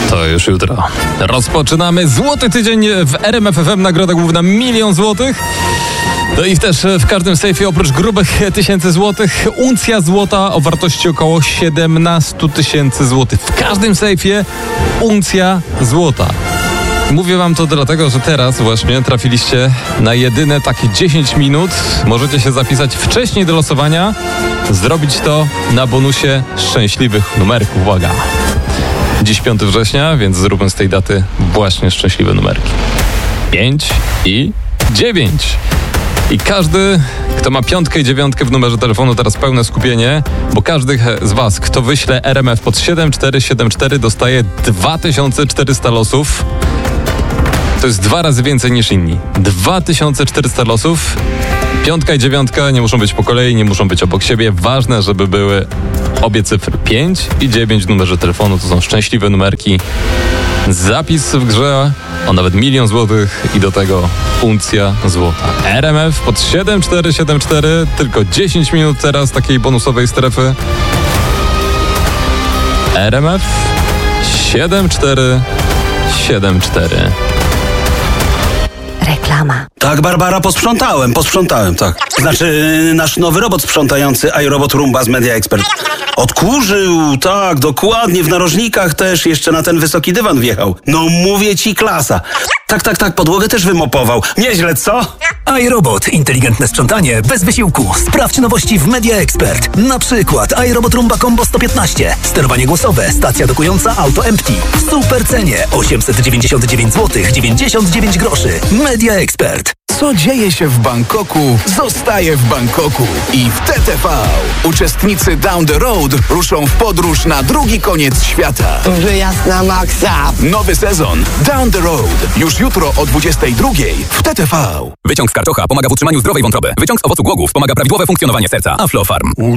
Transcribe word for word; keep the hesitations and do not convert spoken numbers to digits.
To już jutro. Rozpoczynamy złoty tydzień w R M F F M. Nagroda główna milion złotych. No i też w każdym sejfie oprócz grubych tysięcy złotych uncja złota o wartości około siedemnaście tysięcy złotych. W każdym sejfie uncja złota. Mówię wam to dlatego, że teraz właśnie trafiliście na jedyne takie dziesięć minut. Możecie się zapisać wcześniej do losowania. Zrobić to na bonusie szczęśliwych numerków. Uwaga! Dziś piątego września, więc zróbmy z tej daty właśnie szczęśliwe numerki. pięć i dziewięć. I każdy, kto ma piątkę i dziewiątkę w numerze telefonu, teraz pełne skupienie, bo każdy z was, kto wyśle R M F pod siedem cztery siedem cztery, dostaje dwa tysiące czterysta losów. To jest dwa razy więcej niż inni. dwa tysiące czterysta losów. Piątka i dziewiątka nie muszą być po kolei, nie muszą być obok siebie. Ważne, żeby były obie cyfry. pięć i dziewięć w numerze telefonu. To są szczęśliwe numerki. Zapis w grze o nawet milion złotych i do tego uncja złota. R M F pod siedem cztery siedem cztery. Tylko dziesięć minut teraz takiej bonusowej strefy. R M F siedem cztery siedem cztery. Reklama. Tak, Barbara, posprzątałem, posprzątałem, tak. Znaczy, nasz nowy robot sprzątający, iRobot Roomba z Media Expert. Odkurzył, tak, dokładnie, w narożnikach też, jeszcze na ten wysoki dywan wjechał. No mówię ci, klasa. Tak, tak, tak, podłogę też wymopował. Nieźle, co? iRobot. Inteligentne sprzątanie bez wysiłku. Sprawdź nowości w Media Expert. Na przykład iRobot Roomba Combo sto piętnaście. Sterowanie głosowe, stacja dokująca Auto Empty. W super cenie osiemset dziewięćdziesiąt dziewięć złotych dziewięćdziesiąt dziewięć groszy. Media Expert. Co dzieje się w Bangkoku, zostaje w Bangkoku. I w T T V uczestnicy Down the Road ruszą w podróż na drugi koniec świata. Wyjazd na maksa. Nowy sezon Down the Road. Już jutro o dwudziestej drugiej w T T V. Wyciąg z karczocha pomaga w utrzymaniu zdrowej wątroby. Wyciąg z owocu głogów pomaga prawidłowe funkcjonowanie serca. Aflofarm.